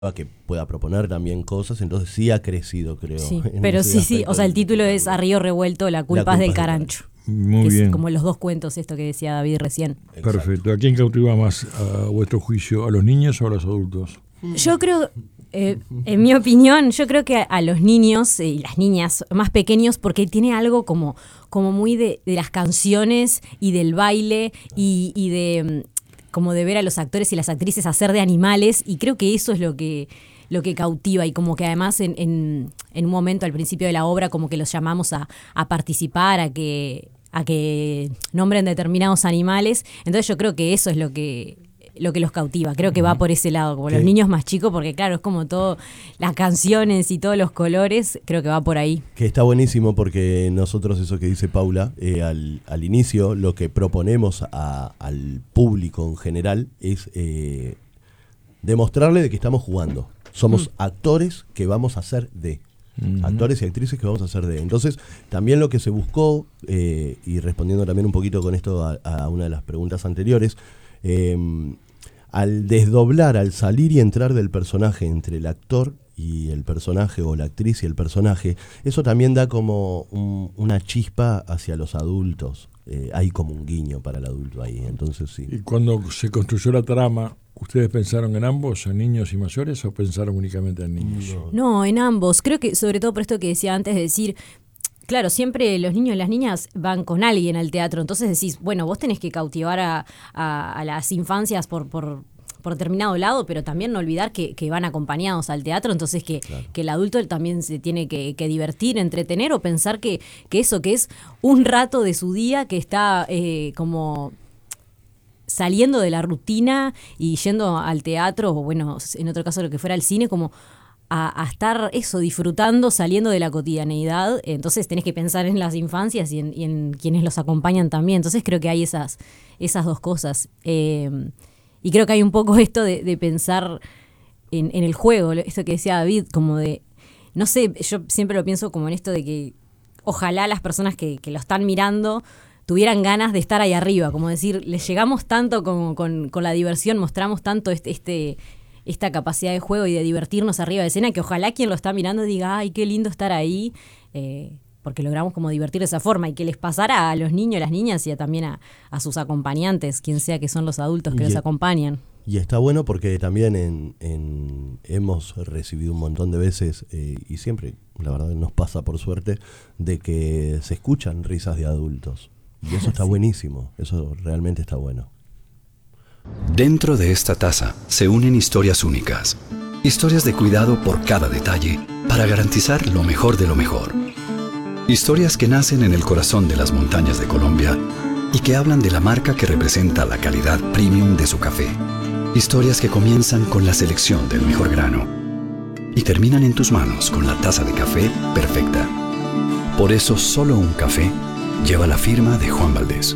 que pueda proponer también cosas, entonces sí ha crecido, creo. Sí, pero sí, o sea, el título es A Río Revuelto, la culpa es del Carancho. Muy bien. Es como los dos cuentos, esto que decía David recién. Exacto. Perfecto. ¿A quién cautiva más, a vuestro juicio, a los niños o a los adultos? Yo creo, en mi opinión, yo creo que a los niños y las niñas más pequeños, porque tiene algo como muy de las canciones y del baile y de como de ver a los actores y las actrices hacer de animales, y creo que eso es lo que cautiva, y como que además en un momento al principio de la obra como que los llamamos a participar, a que nombren determinados animales. Entonces yo creo que eso es lo que los cautiva, creo que va por ese lado, como los niños más chicos, porque claro, es como todo, las canciones y todos los colores, creo que va por ahí. Que está buenísimo porque nosotros, eso que dice Paula, al inicio lo que proponemos al público en general es demostrarle de que estamos jugando. Somos actores que vamos a hacer de. Actores y actrices que vamos a hacer de. Entonces, también lo que se buscó, y respondiendo también un poquito con esto a una de las preguntas anteriores, al desdoblar, al salir y entrar del personaje entre el actor y el personaje, o la actriz y el personaje, eso también da como una chispa hacia los adultos. Hay como un guiño para el adulto ahí, entonces sí. Y cuando se construyó la trama, ¿ustedes pensaron en ambos, en niños y mayores, o pensaron únicamente en niños? No, en ambos. Creo que sobre todo por esto que decía antes, de decir, claro, siempre los niños y las niñas van con alguien al teatro, entonces decís, bueno, vos tenés que cautivar a las infancias por determinado lado, pero también no olvidar que van acompañados al teatro, entonces que el adulto también se tiene que divertir, entretener, o pensar que eso, que es un rato de su día que está como saliendo de la rutina y yendo al teatro, o bueno, en otro caso lo que fuera al cine, como a estar eso, disfrutando, saliendo de la cotidianeidad. Entonces tenés que pensar en las infancias y en quienes los acompañan también. Entonces creo que hay esas dos cosas. Y creo que hay un poco esto de pensar en el juego, esto que decía David, como de, no sé, yo siempre lo pienso como en esto de que ojalá las personas que lo están mirando tuvieran ganas de estar ahí arriba, como decir, les llegamos tanto con la diversión, mostramos tanto esta capacidad de juego y de divertirnos arriba de escena, que ojalá quien lo está mirando diga, ay, qué lindo estar ahí, porque logramos como divertir de esa forma, y que les pasara a los niños, las niñas, y también a sus acompañantes, quien sea que son los adultos que los acompañan. Y está bueno porque también hemos recibido un montón de veces, y siempre, la verdad, nos pasa por suerte, de que se escuchan risas de adultos. Y eso está buenísimo, eso realmente está bueno. Dentro de esta taza se unen historias únicas, historias de cuidado por cada detalle para garantizar lo mejor de lo mejor. Historias que nacen en el corazón de las montañas de Colombia y que hablan de la marca que representa la calidad premium de su café. Historias que comienzan con la selección del mejor grano y terminan en tus manos con la taza de café perfecta. Por eso solo un café lleva la firma de Juan Valdés.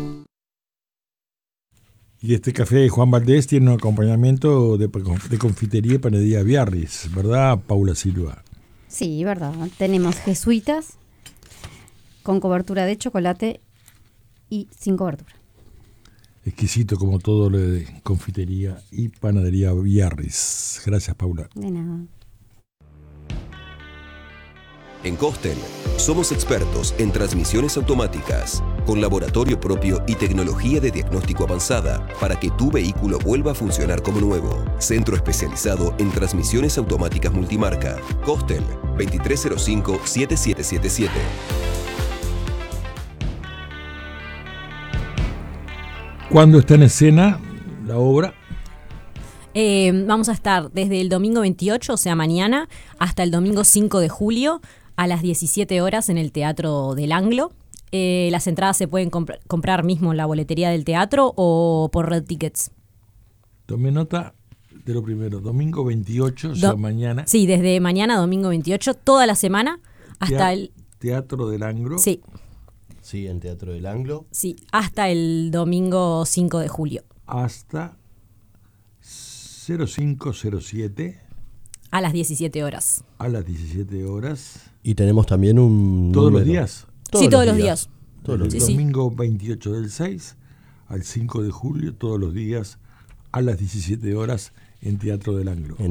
Y este café de Juan Valdés tiene un acompañamiento de confitería y panadería Biarritz, ¿verdad, Paula Silva? Sí, verdad. Tenemos jesuitas con cobertura de chocolate y sin cobertura. Exquisito como todo lo de confitería y panadería Biarritz. Gracias, Paula. De nada. En Costel somos expertos en transmisiones automáticas, con laboratorio propio y tecnología de diagnóstico avanzada para que tu vehículo vuelva a funcionar como nuevo. Centro especializado en transmisiones automáticas multimarca. Costel 2305-7777. ¿Cuándo está en escena la obra? Vamos a estar desde el domingo 28, o sea, mañana, hasta el domingo 5 de julio, a las 17 horas en el Teatro del Anglo. Las entradas se pueden comprar mismo en la boletería del teatro o por Red Tickets. Tomé nota de lo primero, domingo 28, o sea, mañana. Sí, desde mañana, domingo 28, toda la semana, hasta el... Teatro del Anglo. Sí. Sí, en Teatro del Anglo. Sí, hasta el domingo 5 de julio. Hasta 0507. A las 17 horas. A las 17 horas. Y tenemos también un ¿Todos número. los días? Sí, todos los días. Todos los días. Domingo 28 del 6 al 5 de julio, todos los días, a las 17 horas, en Teatro del Anglo.